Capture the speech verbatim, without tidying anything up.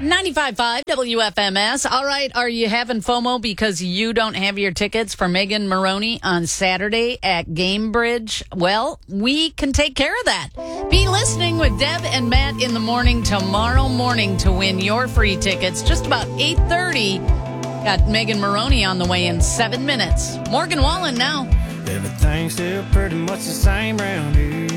ninety-five point five W F M S. All right, are you having FOMO because you don't have your tickets for Megan Maroney on Saturday at Gamebridge? Well, we can take care of that. Be listening with Deb and Matt in the morning tomorrow morning to win your free tickets. Just about eight thirty. Got Megan Maroney on the way in seven minutes. Morgan Wallen now. Everything's still pretty much the same round here.